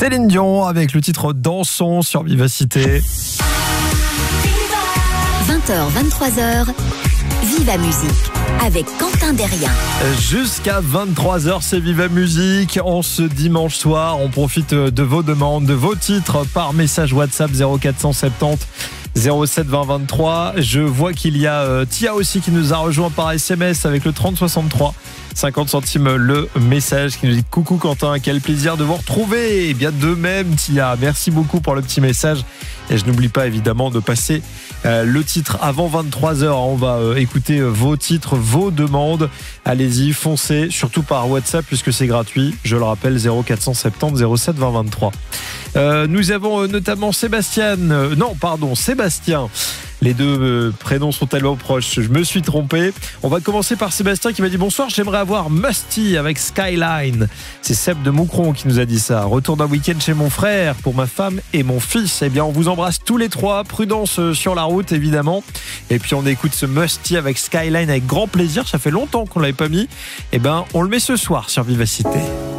Céline Dion avec le titre Dansons sur Vivacité. 20h, 23h, Viva Musique avec Quentin Derrien. Jusqu'à 23h, c'est Viva Musique. En ce dimanche soir, on profite de vos demandes, de vos titres par message WhatsApp 0470 07 20 23. Je vois qu'il y a Tia aussi qui nous a rejoint par SMS avec le 3063. 50 centimes le message qui nous dit coucou Quentin, quel plaisir de vous retrouver. Et bien de même Tia, merci beaucoup pour le petit message. Et je n'oublie pas évidemment de passer le titre avant 23h. On va écouter vos titres, vos demandes. Allez-y, foncez, surtout par WhatsApp puisque c'est gratuit. Je le rappelle, 0470 07 20 23. Nous avons notamment Sébastien. Les deux prénoms sont tellement proches, je me suis trompé. On va commencer par Sébastien qui m'a dit bonsoir, j'aimerais avoir Musty avec Skyline. C'est Seb de Moucron qui nous a dit ça. Retour d'un week-end chez mon frère pour ma femme et mon fils. Eh bien, on vous embrasse tous les trois. Prudence sur la route, évidemment. Et puis, on écoute ce Musty avec Skyline avec grand plaisir. Ça fait longtemps qu'on ne l'avait pas mis. Eh bien, on le met ce soir sur Vivacité.